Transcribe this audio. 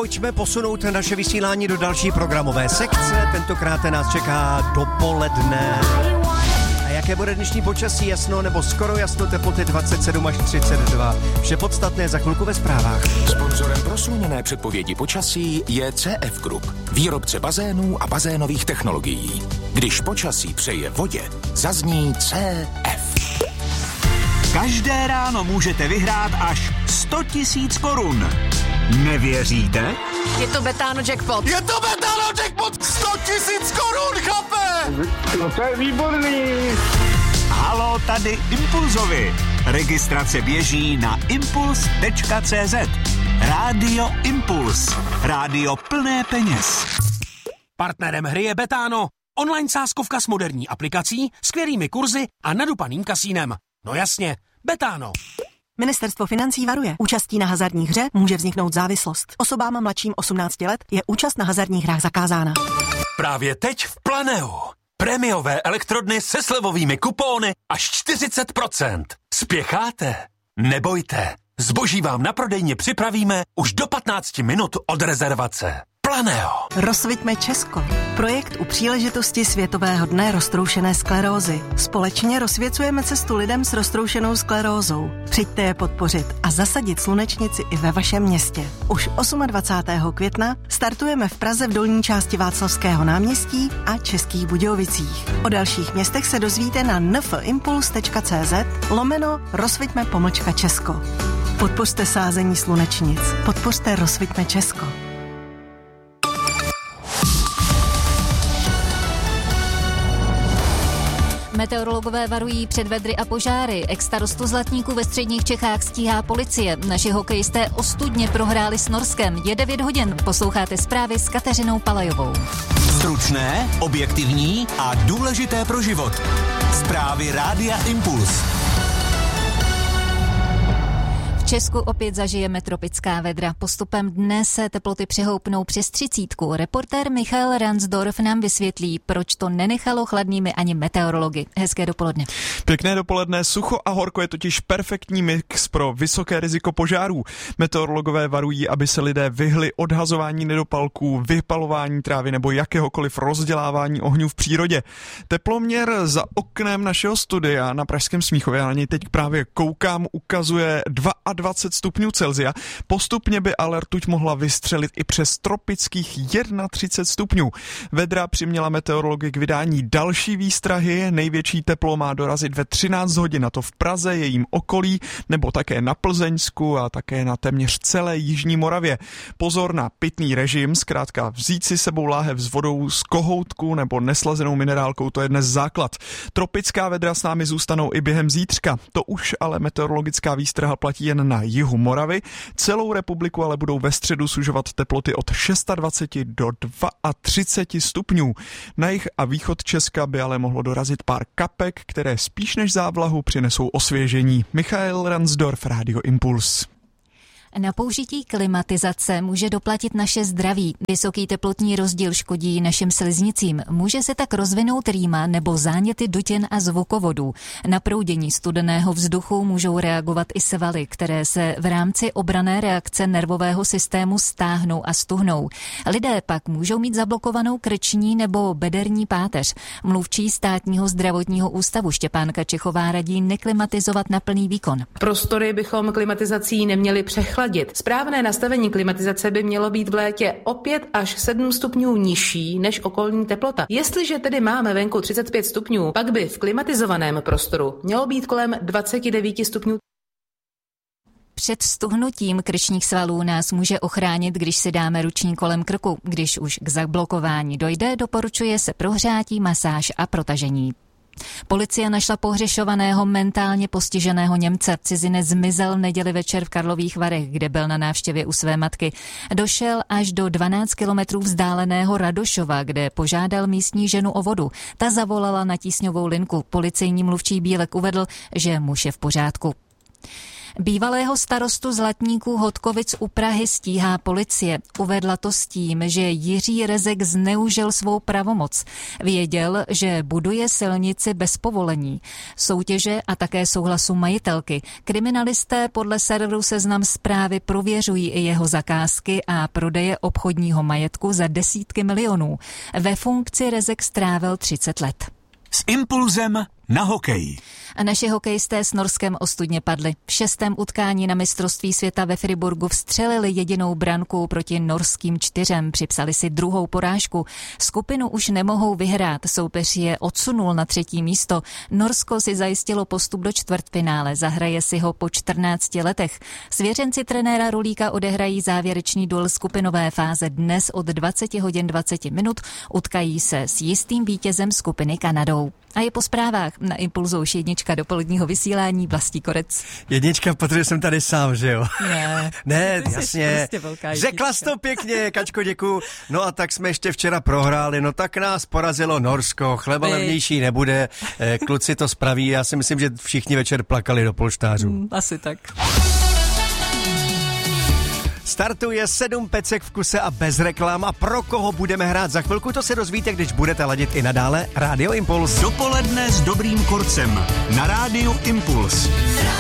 pojďme posunout naše vysílání do další programové sekce. Tentokrát nás čeká dopoledne. A jaké bude dnešní počasí? Jasno nebo skoro jasno, teploty 27 až 32. Vše podstatné za chvilku ve zprávách. Sponzorem prosluněné předpovědi počasí je CF Group, výrobce bazénů a bazénových technologií. Když počasí přeje vodě, zazní CF. Každé ráno můžete vyhrát až 100 000 korun. Nevěříte? Je to Betano jackpot. Je to Betano jackpot! 100 000 korun, chlape! No to je výborný. Halo, tady Impulzovi. Registrace běží na impuls.cz. Rádio Impuls. Rádio plné peněz. Partnerem hry je Betano. Online sázkovka s moderní aplikací, skvělými kurzy a nadupaným kasínem. No jasně, Betano. Ministerstvo financí varuje. Účastí na hazardních hře může vzniknout závislost. Osobám mladším 18 let je účast na hazardních hrách zakázána. Právě teď v Planeu. Prémiové elektrodny se slevovými kupóny až 40%. Spěcháte? Nebojte. Zboží vám na prodejně připravíme už do 15 minut od rezervace. Planeo. Rozsviťme Česko. Projekt u příležitosti Světového dne roztroušené sklerózy. Společně rozsvěcujeme cestu lidem s roztroušenou sklerózou. Přijďte je podpořit a zasadit slunečnici i ve vašem městě. Už 28. května startujeme v Praze v dolní části Václavského náměstí a Českých Budějovicích. O dalších městech se dozvíte na nfimpuls.cz/rozsviťme-Česko. Podpořte sázení slunečnic. Podpořte Rozsviťme Česko. Meteorologové varují před vedry a požáry. Ex-starostu Zlatníku ve středních Čechách stíhá policie. Naši hokejisté ostudně prohráli s Norskem. Je 9 hodin. Posloucháte zprávy s Kateřinou Palajovou. Stručné, objektivní a důležité pro život. Zprávy Rádia Impuls. V Česku opět zažijeme tropická vedra. Postupem dne se teploty přehoupnou přes 30. Reportér Michal Ransdorf nám vysvětlí, proč to nenechalo chladnými ani meteorology. Hezké dopoledne. Pěkné dopoledne. Sucho a horko je totiž perfektní mix pro vysoké riziko požárů. Meteorologové varují, aby se lidé vyhli odhazování nedopalků, vypalování trávy nebo jakéhokoliv rozdělávání ohňů v přírodě. Teploměr za oknem našeho studia na Pražském Smíchově, já na něj teď právě koukám, ukazuje 22 stupňů Celsia. Postupně by ale rtuť mohla vystřelit i přes tropických 31 stupňů. Vedra přiměla meteorology k vydání další výstrahy. Největší teplo má dorazit ve 13 hodin, a to v Praze, jejím okolí, nebo také na Plzeňsku a také na téměř celé jižní Moravě. Pozor na pitný režim, zkrátka vzít si sebou láhev s vodou z kohoutku nebo neslazenou minerálkou, to je dnes základ. Tropická vedra s námi zůstanou i během zítřka. To už ale meteorologická výstraha platí jen na jihu Moravy. Celou republiku ale budou ve středu sužovat teploty od 26 do 32 stupňů. Na jih a východ Česka by ale mohlo dorazit pár kapek, které spíš než závlahu přinesou osvěžení. Michael Ransdorf, Rádio Impuls. Na použití klimatizace může doplatit naše zdraví. Vysoký teplotní rozdíl škodí našim sliznicím. Může se tak rozvinout rýma nebo záněty dutin a zvukovodů. Na proudění studeného vzduchu můžou reagovat i svaly, které se v rámci obranné reakce nervového systému stáhnou a stuhnou. Lidé pak můžou mít zablokovanou krční nebo bederní páteř. Mluvčí Státního zdravotního ústavu Štěpánka Čechová radí neklimatizovat na plný výkon. Prostory bychom klimatizací neměli přechladit. Správné nastavení klimatizace by mělo být v létě o 5 až 7 stupňů nižší než okolní teplota. Jestliže tedy máme venku 35 stupňů, pak by v klimatizovaném prostoru mělo být kolem 29 stupňů. Před stuhnutím krčních svalů nás může ochránit, když si dáme ruční kolem krku. Když už k zablokování dojde, doporučuje se prohřátí, masáž a protažení. Policie našla pohřešovaného mentálně postiženého Němce. Cizinec zmizel v neděli večer v Karlových Varech, kde byl na návštěvě u své matky. Došel až do 12 kilometrů vzdáleného Radošova, kde požádal místní ženu o vodu. Ta zavolala na tísňovou linku. Policejní mluvčí Bílek uvedl, že muž je v pořádku. Bývalého starostu Zlatníků Hodkovic u Prahy stíhá policie. Uvedla to s tím, že Jiří Rezek zneužil svou pravomoc. Věděl, že buduje silnici bez povolení, soutěže a také souhlasu majitelky. Kriminalisté podle serveru Seznam Zprávy prověřují i jeho zakázky a prodeje obchodního majetku za desítky milionů. Ve funkci Rezek strávil 30 let. S impulzem na hokej. A naši hokejisté s Norskem ostudně padli. V 6. utkání na mistrovství světa ve Friburgu vstřelili jedinou branku proti norským 4. Připsali si druhou porážku. Skupinu už nemohou vyhrát. Soupeř je odsunul na 3. místo. Norsko si zajistilo postup do čtvrtfinále. Zahraje si ho po 14 letech. Svěřenci trenéra Rulíka odehrají závěrečný duel skupinové fáze dnes od 20 hodin 20 minut. Utkají se s jistým vítězem skupiny Kanadou. A je po zprávách na Impulzu už 1 dopoledního vysílání Vlastí Korec. 1, protože jsem tady sám, že jo? Ne, ty jasně. Prostě Řekla jsi to pěkně, Kačko, děkuju. No a tak jsme ještě včera prohráli, no tak nás porazilo Norsko, chleba levnější nebude, kluci to spraví, já si myslím, že všichni večer plakali do polštářů. Asi tak. Startuje 7 pecek v kuse a bez reklam a pro koho budeme hrát za chvilku, to se dozvíte, když budete ladit i nadále Rádio Impuls. Dopoledne s dobrým korcem na Rádiu Impuls.